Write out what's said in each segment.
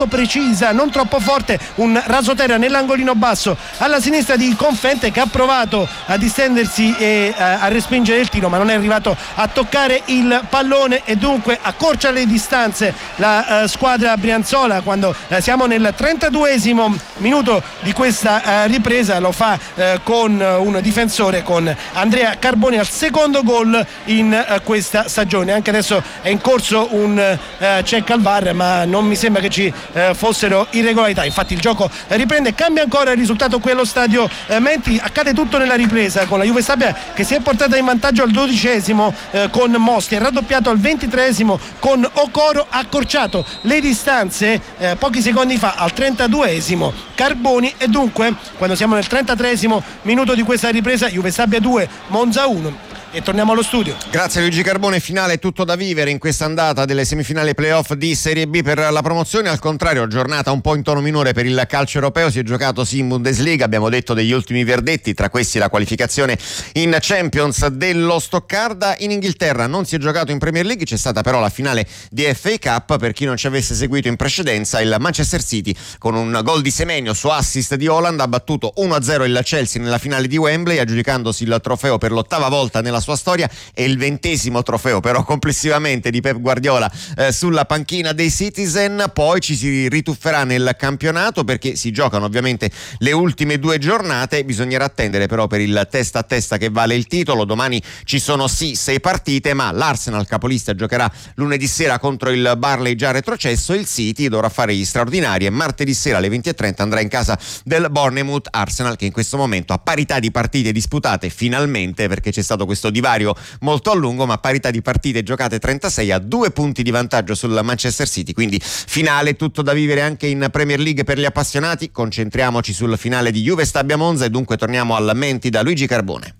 precisa, non troppo forte, un rasoterra nell'angolino basso alla sinistra di Confente, che ha provato a distendersi e a respingere il tiro, ma non è arrivato a toccare il pallone e dunque accorcia le distanze la squadra brianzola quando siamo nel 32esimo minuto di questa ripresa. Lo fa con un difensore, con Andrea Carboni, al secondo gol in questa stagione. Anche adesso è in corso un check al VAR, ma non mi sembra che ci fossero irregolarità. Infatti il gioco riprende, cambia ancora il risultato qui allo stadio Menti. Accade tutto nella ripresa con la Juve Stabia che si è portata in vantaggio al 12esimo con Mosti, è raddoppiato al 23esimo con Okoro, ha accorciato le distanze pochi secondi fa al 32esimo Carboni, e dunque quando siamo nel 33esimo minuto di questa ripresa, Juve Stabia 2 Monza 1. E torniamo allo studio. Grazie Luigi Carbone. Finale tutto da vivere in questa andata delle semifinali playoff di Serie B per la promozione. Al contrario, giornata un po' in tono minore per il calcio europeo. Si è giocato sì in Bundesliga, abbiamo detto degli ultimi verdetti, tra questi la qualificazione in Champions dello Stoccarda. In Inghilterra non si è giocato in Premier League, c'è stata però la finale di FA Cup. Per chi non ci avesse seguito in precedenza, il Manchester City con un gol di Semenyo su assist di Haaland ha battuto 1-0 il Chelsea nella finale di Wembley, aggiudicandosi il trofeo per l'8ª volta nella sua storia e il 20° trofeo però complessivamente di Pep Guardiola sulla panchina dei Citizen. Poi ci si ritufferà nel campionato perché si giocano ovviamente le ultime 2 giornate, bisognerà attendere però per il testa a testa che vale il titolo. Domani ci sono sì 6 partite, ma l'Arsenal capolista giocherà lunedì sera contro il Burnley già retrocesso, il City dovrà fare gli straordinari e martedì sera alle 20:30 andrà in casa del Bournemouth. Arsenal che in questo momento a parità di partite disputate finalmente, perché c'è stato questo divario molto a lungo, ma a parità di partite giocate 36 a 2 punti di vantaggio sul Manchester City. Quindi finale tutto da vivere anche in Premier League per gli appassionati. Concentriamoci sul finale di Juve Stabia Monza e dunque torniamo al Menti da Luigi Carbone.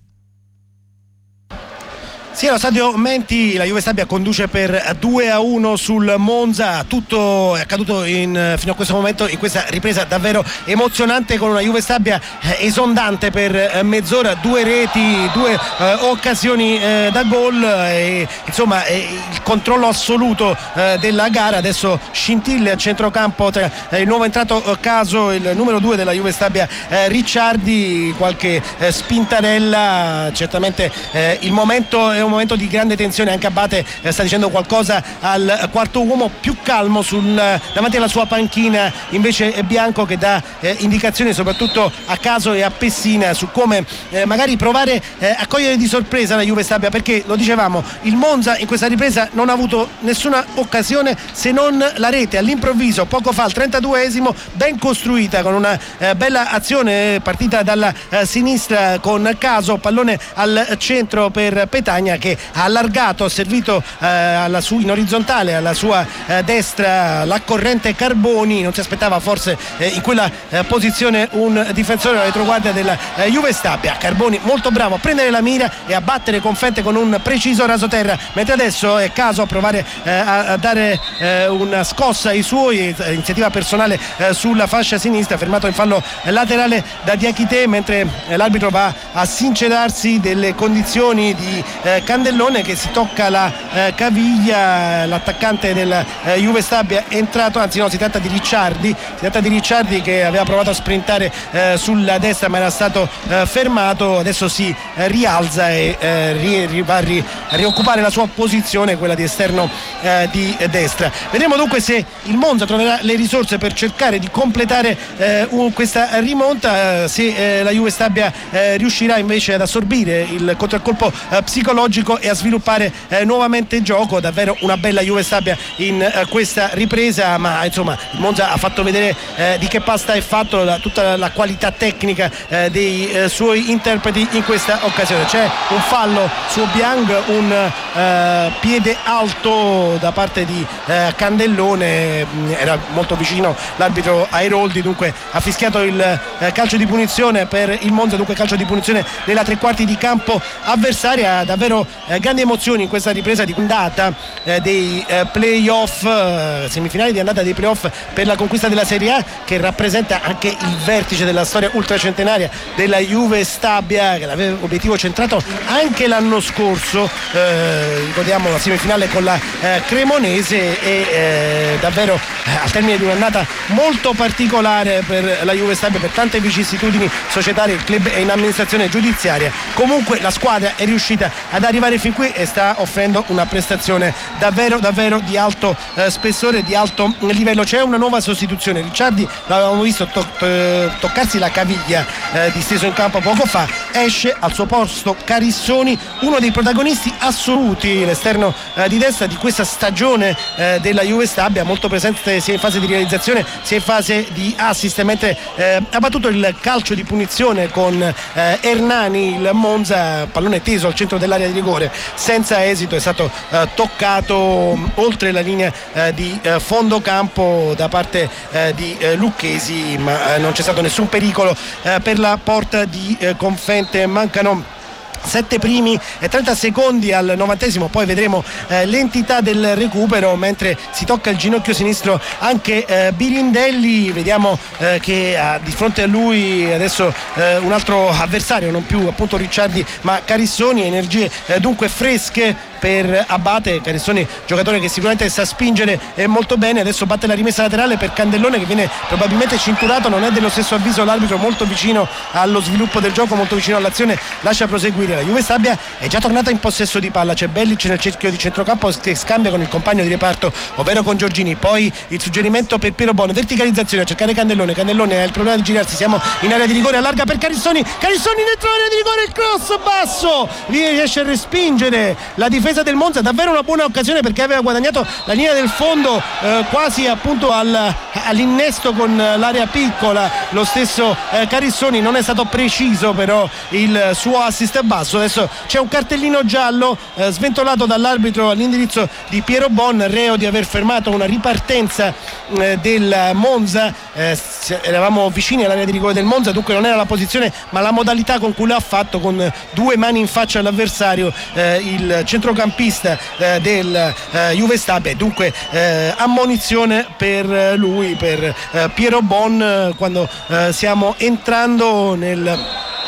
Sì, allo stadio Menti la Juve Stabia conduce per 2-1 sul Monza. Tutto è accaduto fino a questo momento in questa ripresa davvero emozionante, con una Juve Stabia esondante per mezz'ora, 2 reti, 2 occasioni da gol e insomma il controllo assoluto della gara. Adesso scintille a centrocampo tra il nuovo entrato Caso, il numero 2 della Juve Stabia Ricciardi, qualche spintarella. Certamente il momento è un momento di grande tensione, anche Abate sta dicendo qualcosa al quarto uomo, più calmo davanti alla sua panchina invece è Bianco che dà indicazioni soprattutto a Caso e a Pessina su come magari provare a cogliere di sorpresa la Juve Stabia, perché lo dicevamo, il Monza in questa ripresa non ha avuto nessuna occasione se non la rete all'improvviso poco fa al 32esimo, ben costruita con una bella azione partita dalla sinistra con Caso, pallone al centro per Petagna che ha allargato, ha servito in orizzontale alla sua destra l'accorrente Carboni. Non si aspettava forse in quella posizione un difensore alla retroguardia della Juve Stabia. Carboni molto bravo a prendere la mira e a battere Confente con un preciso rasoterra, mentre adesso è Caso a provare a dare una scossa ai suoi, iniziativa personale sulla fascia sinistra, fermato in fallo laterale da Diakité, mentre l'arbitro va a sincerarsi delle condizioni di Candellone che si tocca la caviglia. L'attaccante del Juve Stabia è entrato, anzi no, si tratta di Ricciardi che aveva provato a sprintare sulla destra ma era stato fermato. Adesso si rialza e va a rioccupare la sua posizione, quella di esterno di destra. Vedremo dunque se il Monza troverà le risorse per cercare di completare questa rimonta, se la Juve Stabia riuscirà invece ad assorbire il contraccolpo psicologico e a sviluppare nuovamente gioco. Davvero una bella Juve Stabia in questa ripresa, ma insomma il Monza ha fatto vedere di che pasta è fatto, tutta la qualità tecnica dei suoi interpreti in questa occasione. C'è un fallo su Obiang, un piede alto da parte di Candellone, era molto vicino l'arbitro Airoldi, dunque ha fischiato il calcio di punizione per il Monza, dunque calcio di punizione nella tre quarti di campo avversaria. Davvero davvero grandi emozioni in questa ripresa di andata dei playoff, semifinali di andata dei playoff per la conquista della Serie A, che rappresenta anche il vertice della storia ultracentenaria della Juve Stabia, che aveva obiettivo centrato anche l'anno scorso, ricordiamo la semifinale con la Cremonese, e davvero al termine di un'annata molto particolare per la Juve Stabia, per tante vicissitudini societarie. Il club è in amministrazione giudiziaria, comunque la squadra è riuscita ad arrivare fin qui e sta offrendo una prestazione davvero di alto spessore, di alto livello. C'è una nuova sostituzione, Ricciardi l'avevamo visto toccarsi la caviglia disteso in campo poco fa, esce al suo posto Carissoni, uno dei protagonisti assoluti, l'esterno di destra di questa stagione della Juve Stabia, molto presente sia in fase di realizzazione sia in fase di assist, mentre ha battuto il calcio di punizione con Hernani, il Monza, pallone teso al centro dell'area di rigore senza esito, è stato toccato oltre la linea di fondo campo da parte di Lucchesi, ma non c'è stato nessun pericolo per la porta di Confente. Mancano 7 primi e 30 secondi al 90°, poi vedremo l'entità del recupero, mentre si tocca il ginocchio sinistro anche Birindelli. Vediamo che ha di fronte a lui adesso un altro avversario, non più appunto Ricciardi ma Carissoni, energie dunque fresche per Abate. Carissoni, giocatore che sicuramente sa spingere molto bene, adesso batte la rimessa laterale per Candellone che viene probabilmente cinturato, non è dello stesso avviso l'arbitro, molto vicino allo sviluppo del gioco, molto vicino all'azione, lascia proseguire. La Juve Stabia è già tornata in possesso di palla, c'è Bellic nel cerchio di centrocampo che scambia con il compagno di reparto, ovvero con Giorgini, poi il suggerimento per Piero Bon, verticalizzazione a cercare Candellone ha il problema di girarsi, siamo in area di rigore, allarga per Carissoni dentro l'area di rigore, il cross basso, riesce a respingere la difesa del Monza, davvero una buona occasione perché aveva guadagnato la linea del fondo quasi appunto all'innesto con l'area piccola, lo stesso Carissoni, non è stato preciso però il suo assist basso. Adesso c'è un cartellino giallo sventolato dall'arbitro all'indirizzo di Piero Bon, reo di aver fermato una ripartenza del Monza. Eravamo vicini all'area di rigore del Monza, dunque non era la posizione ma la modalità con cui l'ha fatto, con 2 mani in faccia all'avversario, il centrocampista del Juve Stabia, dunque ammonizione per lui, per Piero Bon, quando stiamo entrando nel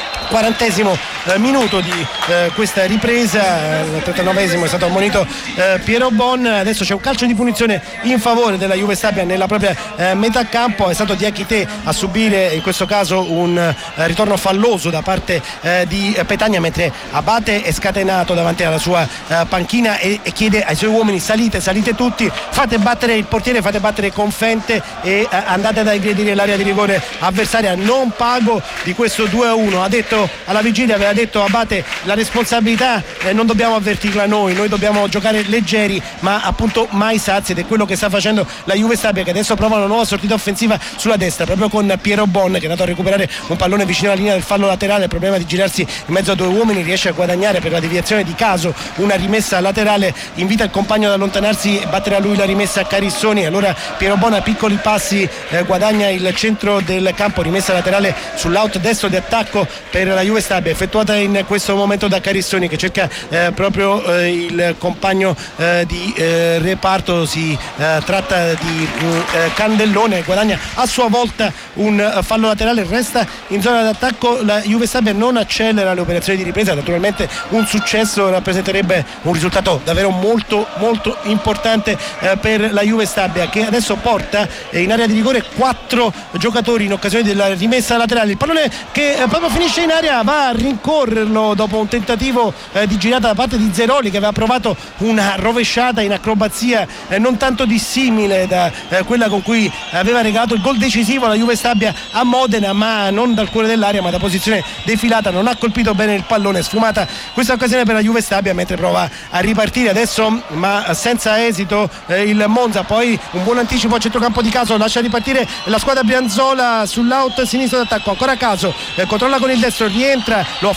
40° minuto di questa ripresa. Al 39° è stato ammonito Piero Bon. Adesso c'è un calcio di punizione in favore della Juve Stabia nella propria metà campo, è stato Diakité a subire in questo caso un ritorno falloso da parte di Petagna, mentre Abate è scatenato davanti alla sua panchina e chiede ai suoi uomini: salite tutti, fate battere il portiere, fate battere Confente e andate ad aggredire l'area di rigore avversaria, non pago di questo 2-1. Ha detto alla vigilia, aveva detto Abate, la responsabilità non dobbiamo avvertirla noi dobbiamo giocare leggeri ma appunto mai sazi, ed è quello che sta facendo la Juve Stabia, che adesso prova una nuova sortita offensiva sulla destra proprio con Piero Bon, che è andato a recuperare un pallone vicino alla linea del fallo laterale. Il problema di girarsi in mezzo a 2 uomini, riesce a guadagnare per la deviazione di Caso una rimessa laterale, invita il compagno ad allontanarsi e battere a lui la rimessa a Carissoni. Allora Piero Bon a piccoli passi guadagna il centro del campo, rimessa laterale sull'out destro di attacco per la Juve Stabia, effettuata in questo momento da Carissoni, che cerca proprio il compagno di reparto. Si tratta di Candellone, guadagna a sua volta un fallo laterale, resta in zona d'attacco. La Juve Stabia non accelera le operazioni di ripresa, naturalmente un successo rappresenterebbe un risultato davvero molto importante per la Juve Stabia, che adesso porta in area di rigore 4 giocatori in occasione della rimessa laterale. Il pallone che proprio finisce in area va a rincorrerlo dopo un tentativo di girata da parte di Zeroli, che aveva provato una rovesciata in acrobazia non tanto dissimile da quella con cui aveva regalato il gol decisivo alla Juve Stabia a Modena, ma non dal cuore dell'area ma da posizione defilata. Non ha colpito bene il pallone, sfumata questa occasione per la Juve Stabia, mentre prova a ripartire adesso ma senza esito il Monza. Poi un buon anticipo a centrocampo di Caso, lascia ripartire la squadra brianzola sull'out sinistro d'attacco, ancora Caso, controlla con il destro, rientra, lo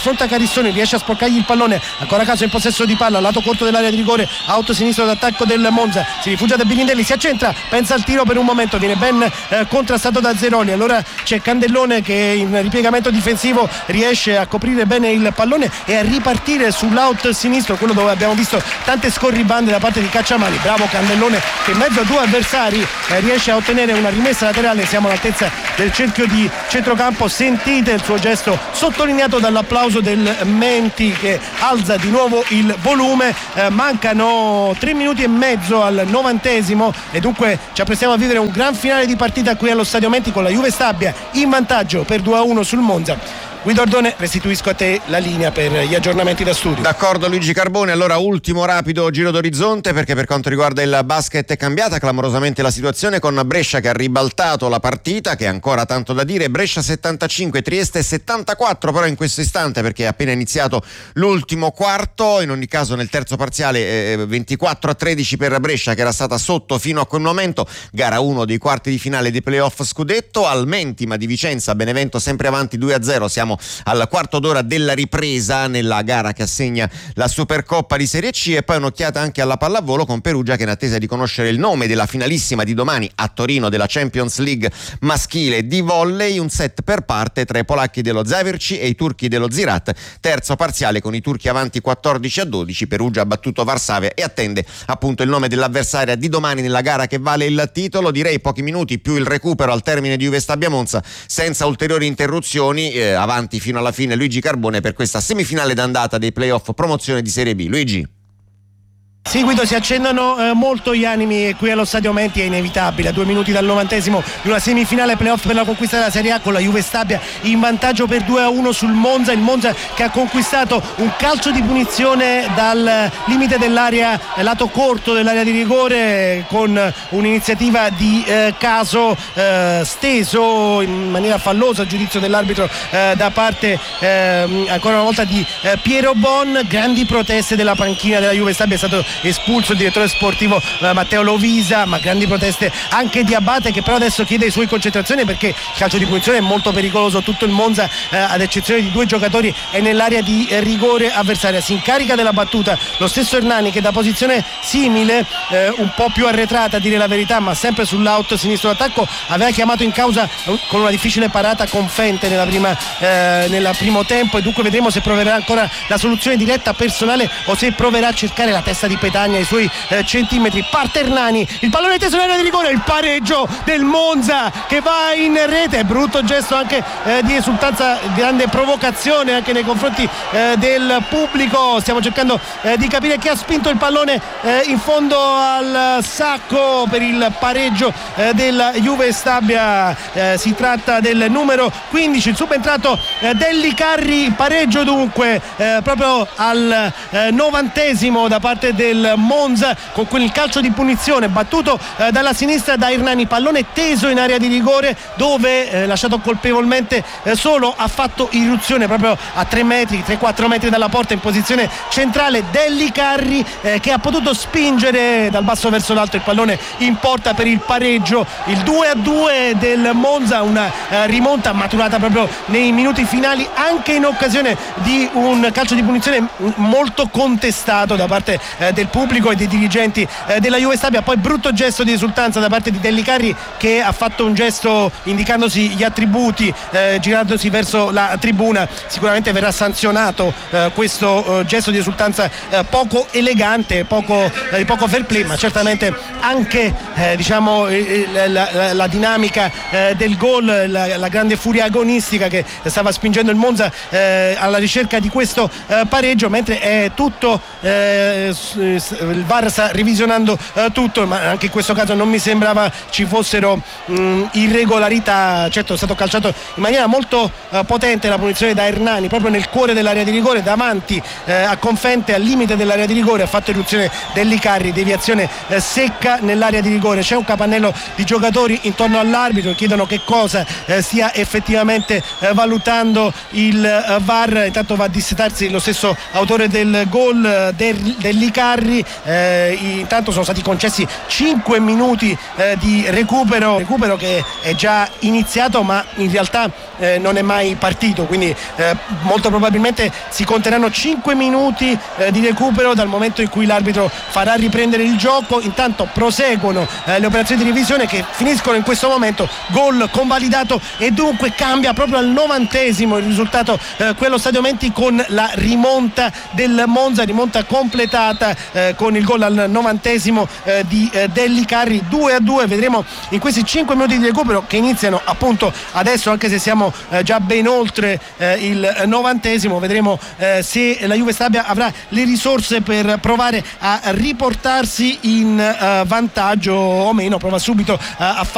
affronta Carissoni, riesce a sporcargli il pallone, ancora Caso in possesso di palla, lato corto dell'area di rigore, auto sinistro d'attacco del Monza, si rifugia da Birindelli, si accentra, pensa al tiro per un momento, viene ben contrastato da Zeroni, allora c'è Candellone che in ripiegamento difensivo riesce a coprire bene il pallone e a ripartire sull'out sinistro, quello dove abbiamo visto tante scorribande da parte di Cacciamani. Bravo Candellone che in mezzo a due avversari riesce a ottenere una rimessa laterale. Siamo all'altezza del cerchio di centrocampo, sentite il suo gesto sottolineato dall'applauso del Menti che alza di nuovo il volume. Mancano 3 minuti e mezzo al 90esimo e dunque ci apprestiamo a vivere un gran finale di partita qui allo Stadio Menti con la Juve Stabia in vantaggio per 2-1 sul Monza. Guido Ardone, restituisco a te la linea per gli aggiornamenti da studio. D'accordo Luigi Carbone, allora ultimo rapido giro d'orizzonte perché per quanto riguarda il basket è cambiata clamorosamente la situazione con Brescia che ha ribaltato la partita, che è ancora tanto da dire. Brescia 75, Trieste 74 però in questo istante perché è appena iniziato l'ultimo quarto. In ogni caso nel terzo parziale 24-13 per Brescia che era stata sotto fino a quel momento. Gara 1 dei quarti di finale dei playoff scudetto. Al Mentima di Vicenza, Benevento sempre avanti 2-0, siamo al quarto d'ora della ripresa nella gara che assegna la Supercoppa di Serie C. E poi un'occhiata anche alla pallavolo con Perugia che in attesa di conoscere il nome della finalissima di domani a Torino della Champions League maschile di volley. Un set per parte tra i polacchi dello Zaverci e i turchi dello Ziraat, terzo parziale con i turchi avanti 14-12. Perugia ha battuto Varsavia e attende appunto il nome dell'avversaria di domani nella gara che vale il titolo. Direi pochi minuti più il recupero al termine di Juve Stabia Monza senza ulteriori interruzioni. Avanti fino alla fine Luigi Carbone per questa semifinale d'andata dei playoff promozione di Serie B. Luigi. Sì Guido, si accendono molto gli animi qui allo Stadio Menti, è inevitabile a 2 minuti dal 90esimo di una semifinale playoff per la conquista della Serie A con la Juve Stabia in vantaggio per 2-1 sul Monza. Il Monza che ha conquistato un calcio di punizione dal limite dell'area, lato corto dell'area di rigore, con un'iniziativa di Caso steso in maniera fallosa a giudizio dell'arbitro da parte ancora una volta di Piero Bon. Grandi proteste della panchina della Juve Stabia, è stato espulso il direttore sportivo Matteo Lovisa, ma grandi proteste anche di Abate che però adesso chiede le sue concentrazioni perché il calcio di punizione è molto pericoloso. Tutto il Monza ad eccezione di 2 giocatori è nell'area di rigore avversaria. Si incarica della battuta lo stesso Hernani che da posizione simile, un po' più arretrata a dire la verità, ma sempre sull'out sinistro d'attacco, aveva chiamato in causa con una difficile parata Confente nel primo tempo, e dunque vedremo se proverà ancora la soluzione diretta personale o se proverà a cercare la testa di Petagna ai suoi centimetri. Parte Hernani, il pallone teso in area di rigore, il pareggio del Monza che va in rete. Brutto gesto anche di esultanza, grande provocazione anche nei confronti del pubblico. Stiamo cercando di capire chi ha spinto il pallone in fondo al sacco per il pareggio della Juve Stabia. Si tratta del numero 15, il subentrato Delli Carri. Pareggio dunque proprio al 90esimo da parte del Monza con quel calcio di punizione battuto dalla sinistra da Hernani, pallone teso in area di rigore dove lasciato colpevolmente solo, ha fatto irruzione proprio a 3-4 metri dalla porta in posizione centrale Delli Carri che ha potuto spingere dal basso verso l'alto il pallone in porta per il pareggio. Il 2-2 del Monza, una rimonta maturata proprio nei minuti finali anche in occasione di un calcio di punizione molto contestato da parte del pubblico e dei dirigenti della Juve Stabia. Poi brutto gesto di esultanza da parte di Delli Carri che ha fatto un gesto indicandosi gli attributi, girandosi verso la tribuna. Sicuramente verrà sanzionato questo gesto di esultanza poco elegante, poco fair play, ma certamente anche diciamo la dinamica del gol, la grande furia agonistica che stava spingendo il Monza alla ricerca di questo pareggio, mentre è tutto il VAR sta revisionando tutto, ma anche in questo caso non mi sembrava ci fossero irregolarità. Certo è stato calciato in maniera molto potente la punizione da Hernani proprio nel cuore dell'area di rigore, davanti a Confente, al limite dell'area di rigore. Ha fatto irruzione Delli Carri, deviazione secca nell'area di rigore. C'è un capannello di giocatori intorno all'arbitro, chiedono che cosa stia effettivamente valutando il VAR. Intanto va a dissetarsi lo stesso autore del gol, Delli Carri, Carri. Intanto sono stati concessi 5 minuti di recupero che è già iniziato ma in realtà non è mai partito, quindi molto probabilmente si conteranno 5 minuti di recupero dal momento in cui l'arbitro farà riprendere il gioco. Intanto proseguono le operazioni di revisione che finiscono in questo momento, gol convalidato e dunque cambia proprio al 90esimo il risultato quello Stadio Menti con la rimonta del Monza, rimonta completata con il gol al 90esimo di Delli Carri. 2-2, vedremo in questi 5 minuti di recupero che iniziano appunto adesso, anche se siamo già ben oltre il 90esimo, vedremo se la Juve Stabia avrà le risorse per provare a riportarsi in vantaggio o meno. Prova subito a